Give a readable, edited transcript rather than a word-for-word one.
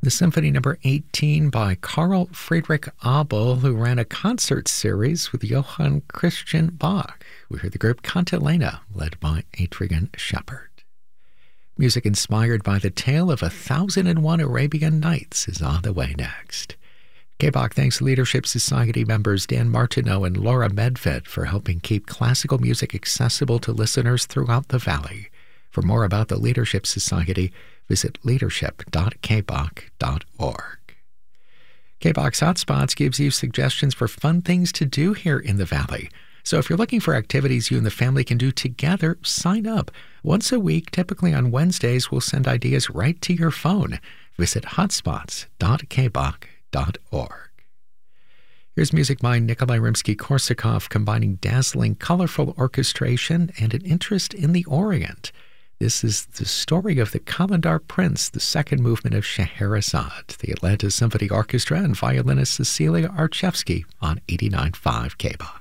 The Symphony Number 18 by Carl Friedrich Abel, who ran a concert series with Johann Christian Bach. We heard the group Cantilena, led by Adrian Shepard. Music inspired by the tale of 1001 Arabian Nights is on the way next. K-Bach thanks Leadership Society members Dan Martineau and Laura Medved for helping keep classical music accessible to listeners throughout the Valley. For more about the Leadership Society, visit leadership.kbach.org. K-Bach's Hotspots gives you suggestions for fun things to do here in the Valley. So if you're looking for activities you and the family can do together, sign up. Once a week, typically on Wednesdays, we'll send ideas right to your phone. Visit hotspots.kbach.org. Here's music by Nikolai Rimsky-Korsakov, combining dazzling, colorful orchestration and an interest in the Orient. This is the story of the Kalandar Prince, the second movement of Scheherazade, the Atlanta Symphony Orchestra, and violinist Cecilia Archevsky on 89.5 K-Bach.